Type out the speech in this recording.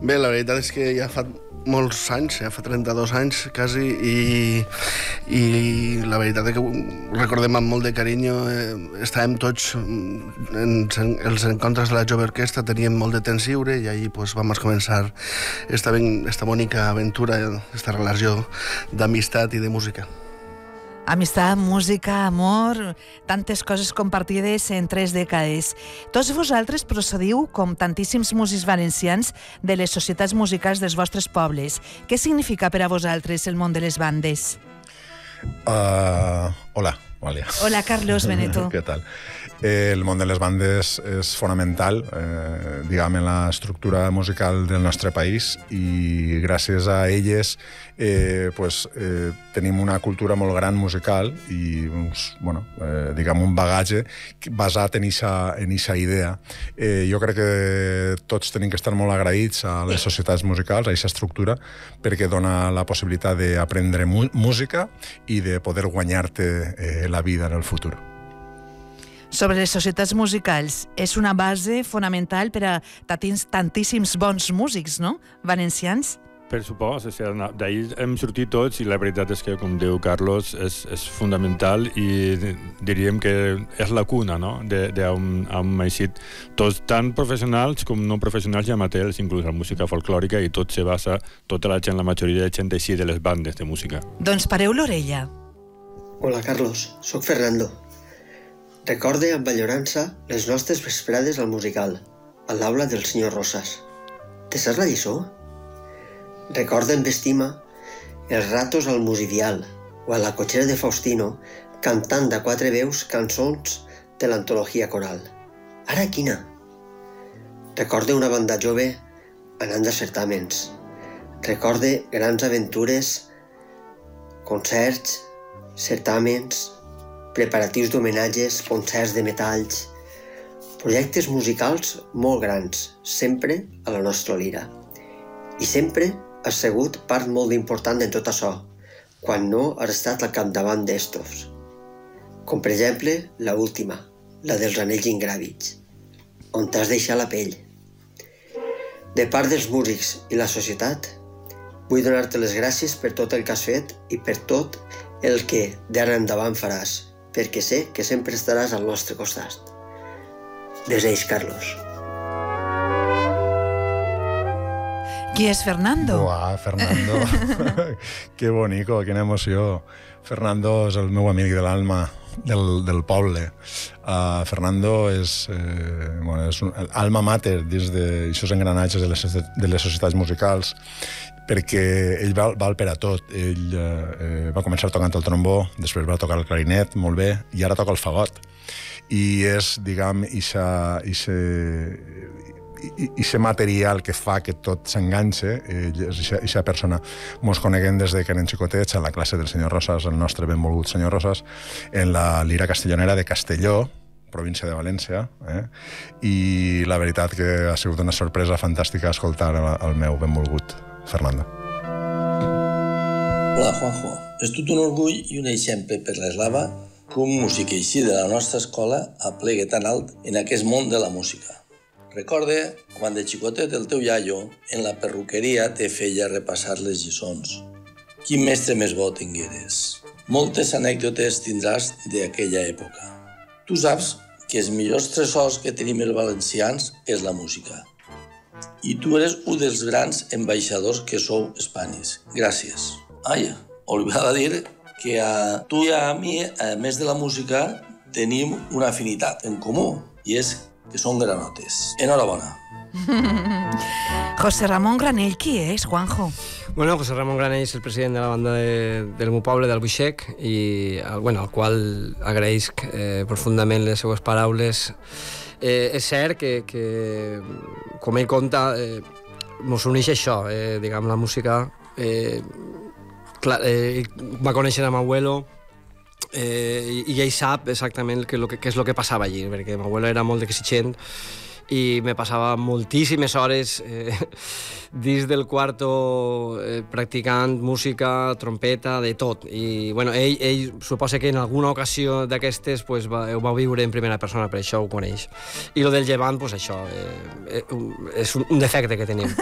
Bé, la veritat és que ja fa molts anys, ja fa 32 anys quasi, i la veritat és que ho recordem amb molt de carinyo. Estàvem tots en els encontres de la Jove Orquestra, teníem molt de temps lliure i ahir pues, vam començar esta bonica aventura, esta relació d'amistat i de música. Amistat, música, amor, tantes coses compartides en 3 dècades. Tots vosaltres procediu, com tantíssims músics valencians, de les societats musicals dels vostres pobles. Què significa per a vosaltres el món de les bandes? Hola, Wàlia. Hola, Carlos Beneto. Què tal? El món de les bandes és fonamental, diguem, en l'estructura musical del nostre país, i gràcies a elles tenim una cultura molt gran musical i diguem, un bagatge basat en eixa idea. Jo crec que tots tenim que estar molt agraïts a les societats musicals, a eixa estructura, perquè dona la possibilitat d'aprendre música i de poder guanyar-te la vida en el futur. Sobre les societats musicals, és una base fonamental per a tantíssims bons músics, no?, valencians? Per supost, d'ahir hem sortit tots i la veritat és que, com diu Carlos, és fundamental i diríem que és la cuna, no?, d'on hem eixit tots, tant professionals com no professionals i amateurs, inclús la música folclòrica, i tot se basa, tota la gent, la majoria de gent així de les bandes de música. Doncs pareu l'orella. Hola, Carlos, soc Fernando. Recorde amb enyorança les nostres vesprades al musical, a l'aula del senyor Rosas. Te saps la lliçó? Recorde amb estima els ratos al Musivial o a la cotxera de Faustino cantant de 4 veus cançons de l'antologia coral. Ara quina? Recorde una banda jove anant a certàmens. Recorde grans aventures, concerts, certàmens, preparatius d'homenatges, concerts de metalls, projectes musicals molt grans, sempre a la nostra lira. I sempre has sigut part molt important en tot això, quan no has estat al capdavant d'estos. Com per exemple, la última, la dels anells ingràvids, on t'has deixat la pell. De part dels músics i la societat, vull donar-te les gràcies per tot el que has fet i per tot el que d'ara endavant faràs, perquè sé que sempre estaràs al nostre costat. Deseix, Carlos. Qui és Fernando? Uah, Fernando. Que bonico, quina emoció. Fernando és el meu amic de l'alma, del poble. Fernando és un alma mater dins d'aixòs engranatges de les societats musicals, perquè ell val per a tot. Ell va començar tocant el trombó, després va tocar el clarinet, molt bé, i ara toca el fagot. I és, diguem, ixe material que fa que tot s'enganxe, ixa persona. Mos coneguem des que eren xicotets a la classe del senyor Rosas, el nostre benvolgut senyor Rosas, en la lira castellonera de Castelló, província de València, i la veritat que ha sigut una sorpresa fantàstica escoltar el meu benvolgut Fernando. Hola, Juanjo. És tot un orgull i un exemple per l'Eslava que un músic així de la nostra escola aplegue tan alt en aquest món de la música. Recorde quan de xicotet el teu iaio en la perruqueria te feia repassar les lliçons. Quin mestre més bo tingueres. Moltes anècdotes tindràs d'aquella època. Tu saps que els millors tresors que tenim els valencians és la música. I tu eres un dels grans ambaixadors que sou hispanis. Gràcies. Oblidava dir que a tu i a mi, a més de la música, tenim una afinitat en comú, i és que són granotes. Enhorabona. José Ramón Granell, qui és, Juanjo? Bueno, José Ramón Granell és el president de la banda del meu poble, d'Albuixec, i al qual agraïsc profundament les seues paraules. És cert que com ell conta, mos uneix això, diguem, la música. Va conèixer a m'abuelo, i ell sap exactament què és el que passava allí, perquè m'abuelo era molt exigent i me passava moltíssimes hores dins del quarto practicant música, trompeta, de tot. I ell suposa que en alguna ocasió d'aquestes ho va viure en primera persona, per això ho coneix. I el del llevant, això, és un defecte que tenim.